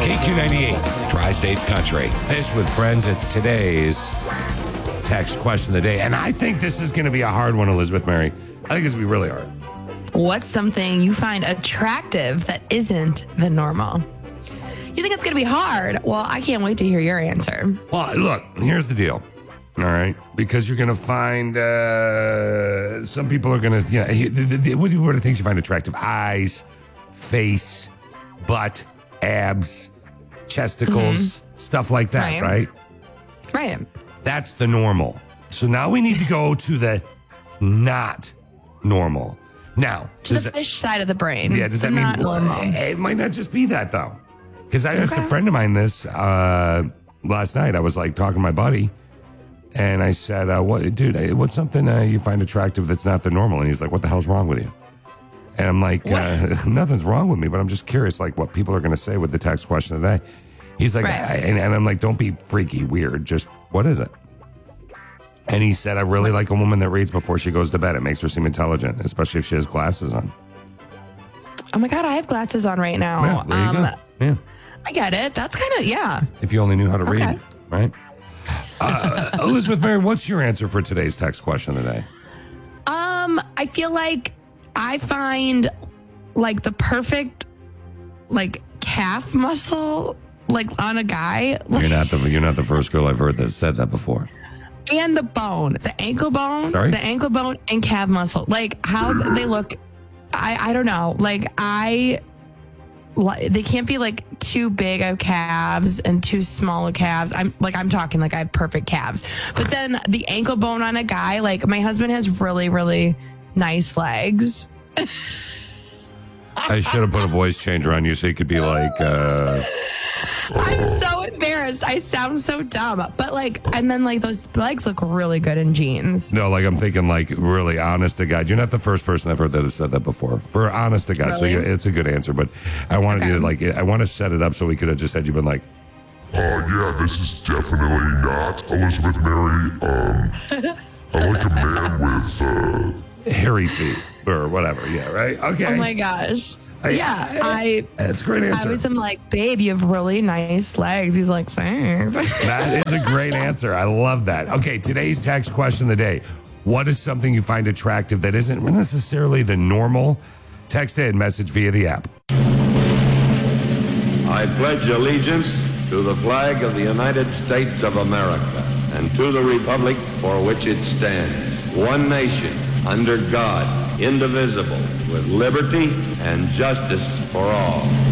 KQ98, Tri-States Country. Fish with Friends. It's today's text question of the day. And I think this is going to be a hard one, Elizabeth Mary. I think it's going to be really hard. What's something you find attractive that isn't the normal? You think it's going to be hard? Well, I can't wait to hear your answer. Well, look, here's the deal. All right. Because you're going to find some people are going to, what are the things you find attractive? Eyes, face, butt, abs, chesticles, stuff like that, right? Right. That's the normal. So now we need to go to the not normal. Now, to the fish side of the brain. Yeah, does that mean it might not just be that though? Because I asked a friend of mine this last night. I was like talking to my buddy, and I said, "What, dude? What's something you find attractive that's not the normal?" And he's like, "What the hell's wrong with you?" And I'm like, "Nothing's wrong with me, but I'm just curious, like what people are going to say with the text question today." He's like, and I'm like, "Don't be freaky, weird. Just what is it?" And he said, I really like a woman that reads before she goes to bed. It makes her seem intelligent, especially if she has glasses on. Oh my God, I have glasses on right now. Yeah, there you go. Yeah. I get it. That's kind of, if you only knew how to read, right? Elizabeth Mary, what's your answer for today's text question today? I feel like I find like the perfect like calf muscle like on a guy. You're not the first girl I've heard that said that before. And the bone, the ankle bone, and calf muscle, like how they look. I don't know. Like they can't be like too big of calves and too small of calves. I'm talking like I have perfect calves. But then the ankle bone on a guy, like my husband has really, really nice legs. I should have put a voice changer on you so you could be like, I'm so embarrassed. I sound so dumb. But like, and then like those legs look really good in jeans. No, like I'm thinking like really honest to God. You're not the first person I've heard that has said that before. For honest to God. Really? So it's a good answer. But I wanted you to like, I want to set it up so we could have just had you been like, yeah, this is definitely not Elizabeth Mary. I like a man with hairy feet or whatever. Yeah, right? Okay. Oh my gosh. That's a great answer. I was like, babe, you have really nice legs. He's like, thanks. That is a great answer. I love that. Okay, today's text question of the day. What is something you find attractive that isn't necessarily the normal? Text in, message via the app. I pledge allegiance to the flag of the United States of America and to the republic for which it stands, one nation, under God, indivisible, with liberty and justice for all.